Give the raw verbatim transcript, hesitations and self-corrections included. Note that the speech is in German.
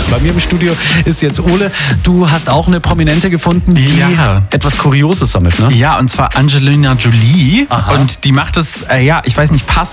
Bei mir im Studio ist jetzt Ole. Du hast auch eine Prominente gefunden, die ja. etwas Kurioses sammelt, ne? Ja, und zwar Angelina Jolie. Aha. Und die macht es, äh, ja, ich weiß nicht, passend